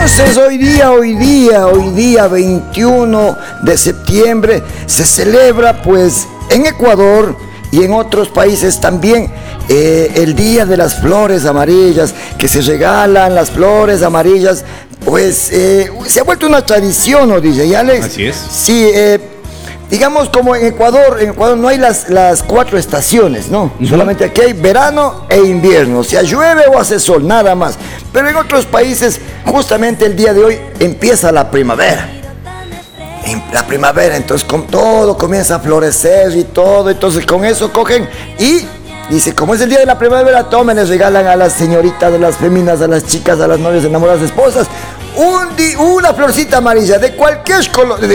Entonces hoy día 21 de septiembre se celebra pues en Ecuador y en otros países también el Día de las Flores Amarillas, que se regalan las flores amarillas, pues se ha vuelto una tradición, ¿no, DJ Alex? Así es. Sí, digamos como en Ecuador no hay las 4 estaciones, ¿no? Solamente aquí hay verano e invierno, o sea, llueve o hace sol, nada más. Pero en otros países, justamente el día de hoy, empieza la primavera. En la primavera, entonces con todo comienza a florecer y todo, entonces con eso cogen y dice, como es el día de la primavera, tomen, les regalan a las señoritas, a las féminas, a las chicas, a las novias, enamoradas, esposas, una florcita amarilla de cualquier color, de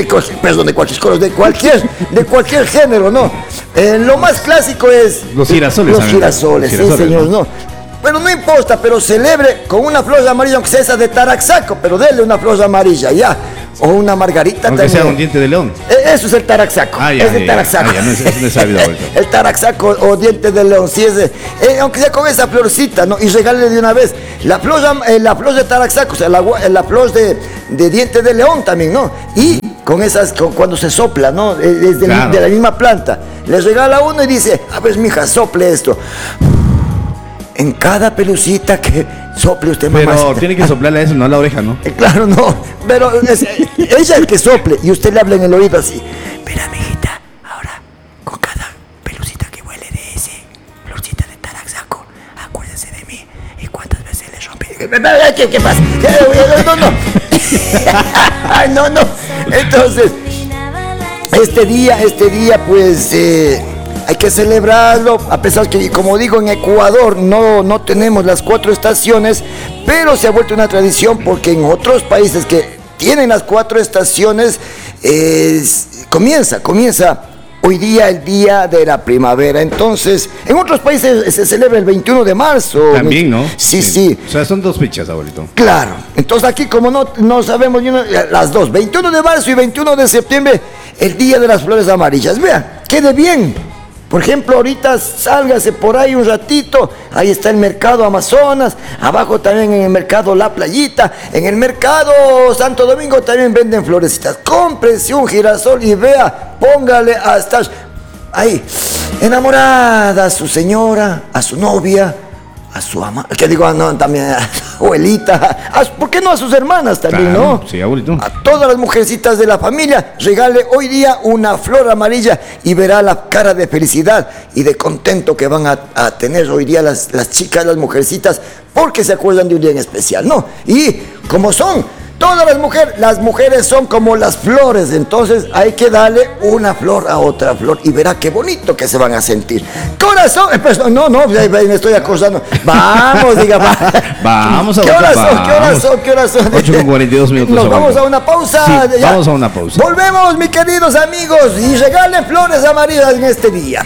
cualquier género, ¿no? Lo más clásico es los girasoles. Los girasoles, sí, señor, ¿no? Bueno, no importa, pero celebre con una flor amarilla, aunque sea esa de Taraxaco, pero dele una flor amarilla, ya. O una margarita aunque también. Sea un diente de león. Eso es el Taraxaco. Es el Taraxaco. Eso no he sabido ahorita. El Taraxaco o diente de león, sí, aunque sea con esa florcita, ¿no? Y regale de una vez. La flor de Taraxaco, o sea, la flor de diente de león también, ¿no? Y con esas, cuando se sopla, ¿no? De la misma planta. Les regala uno y dice, a ver, mija, sople esto. En cada pelucita que sople usted, mamá. Pero tiene que soplarle a eso, no a la oreja, ¿no? Claro, no. Pero ella es el que sople y usted le habla en el oído así. Mira, mijita, ahora, con cada pelucita que huele de ese florcita de Taraxaco, acuérdese de mí. ¿Y cuántas veces le rompí? ¿Qué pasa? No. Ay, no. Entonces, este día, pues... hay que celebrarlo, a pesar que, como digo, en Ecuador no tenemos las 4 estaciones, pero se ha vuelto una tradición porque en otros países que tienen las 4 estaciones, comienza hoy día el día de la primavera. Entonces, en otros países se celebra el 21 de marzo. También, ¿no? Sí. O sea, son 2 fechas, abuelito. Claro. Entonces aquí, como no sabemos las dos, 21 de marzo y 21 de septiembre, el día de las flores amarillas. Vean, quede bien. Por ejemplo, ahorita sálgase por ahí un ratito, ahí está el mercado Amazonas, abajo también en el mercado La Playita, en el mercado Santo Domingo también venden florecitas. Cómprese un girasol y vea, póngale hasta ahí, enamorada a su señora, a su novia, a su ama, que digo, no, también a su abuelita, ¿por qué no a sus hermanas también, claro, no? Sí, abuelito. A todas las mujercitas de la familia, regale hoy día una flor amarilla y verá la cara de felicidad y de contento que van a tener hoy día las chicas, las mujercitas, porque se acuerdan de un día en especial, ¿no? Y como son todas las mujeres son como las flores, entonces hay que darle una flor a otra flor y verá qué bonito que se van a sentir. Corazón, no, me estoy acordando. Vamos, diga, vamos a ¿Qué horas son? 8:42 Nos vamos a una pausa. Sí, vamos a una pausa. Volvemos, mis queridos amigos, y regalen flores amarillas en este día.